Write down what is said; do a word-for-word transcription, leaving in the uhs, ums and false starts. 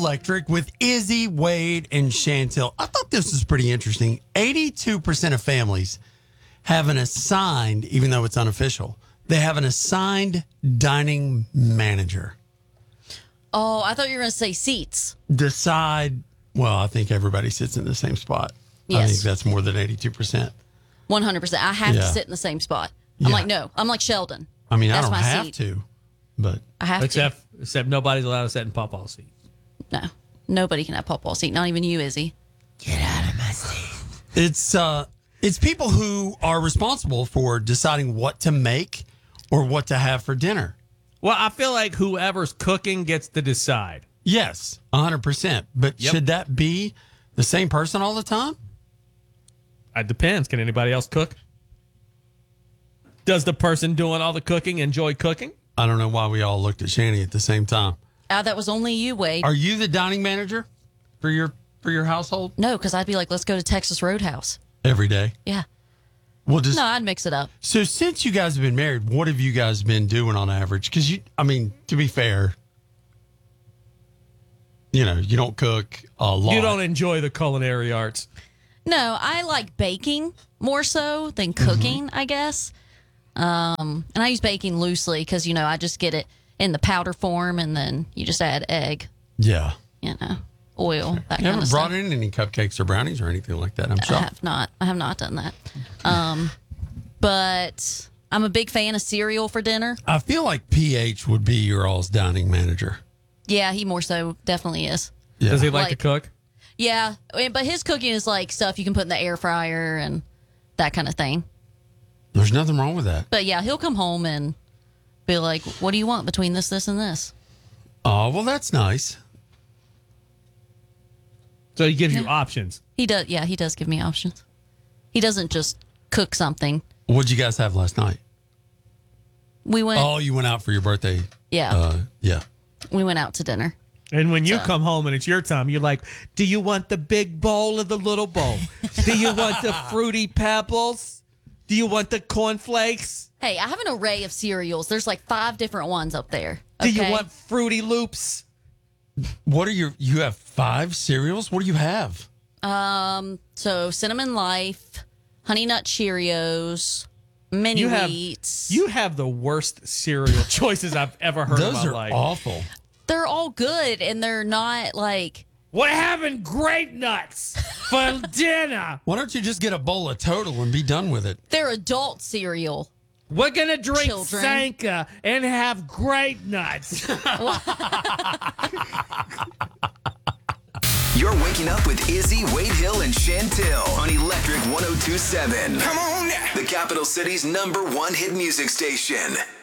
Electric with Izzy, Wade, and Chantel. I thought this was pretty interesting. eighty-two percent of families have an assigned, even though it's unofficial, they have an assigned dining manager. Oh, I thought you were going to say seats. Decide, well, I think everybody sits in the same spot. Yes. I think that's more than eighty-two percent. one hundred percent. I have Yeah. to sit in the same spot. I'm Yeah. like, no. I'm like Sheldon. I mean, That's I don't my have seat. to, but I have Except except nobody's allowed to sit in Pawpaw's seat. to. No. Nobody can have Pawpaw's seat. Not even you, Izzy. it's uh, it's people who are responsible for deciding what to make or what to have for dinner. Well, I feel like whoever's cooking gets to decide. Yes, one hundred percent. But Yep. should that be the same person all the time? It depends. Can anybody else cook? Does the person doing all the cooking enjoy cooking? I don't know why we all looked at Shani at the same time. Ah, that was only you, Wade. Are you the dining manager for your for your household No, because I'd be like, let's go to Texas Roadhouse. every day? Yeah. Well, just No, I'd mix it up. so since you guys have been married, what have you guys been doing on average? Because you, I mean, to be fair, you know, you don't cook a lot. You don't enjoy the culinary arts. No, I like baking more so than cooking, I guess. Um, and I use baking loosely because, you know, I just get it in the powder form and then you just add egg, Yeah. you know, oil, that You kind haven't of brought stuff. in any cupcakes or brownies or anything like that, I'm I sure. have not. I have not done that. Um, but I'm a big fan of cereal for dinner. I feel like P H would be your all's dining manager. Yeah, he more so definitely is. Yeah. Does he like, Like- to cook? Yeah, I mean, but his cooking is like stuff you can put in the air fryer and that kind of thing. There's nothing wrong with that. But yeah, he'll come home and be like, what do you want between this, this, and this? Oh, well, that's nice. So he gives you options. He does. Yeah, he does give me options. He doesn't just cook something. What'd you guys have last night? We went. Oh, you went out for your birthday. Yeah, Uh, yeah. we went out to dinner. And when you So- come home and it's your time, you're like, do you want the big bowl or the little bowl? Do you want the fruity pebbles? Do you want the cornflakes? Hey, I have an array of cereals. There's like five different ones up there. Do Okay? you want Fruity Loops? What are your, you have five cereals? What do you have? Um, so Cinnamon Life, Honey Nut Cheerios, Mini You have Wheats. you have the worst cereal choices I've ever heard in Those my are life. awful. They're all good, and they're not like. We're having grape nuts for dinner. Why don't you just get a bowl of Total and be done with it? They're adult cereal. We're gonna drink Children. Sanka and have grape nuts. You're waking up with Izzy, Wade Hill, and Chantel on Electric one oh two point seven. Come on now. The capital city's number one hit music station.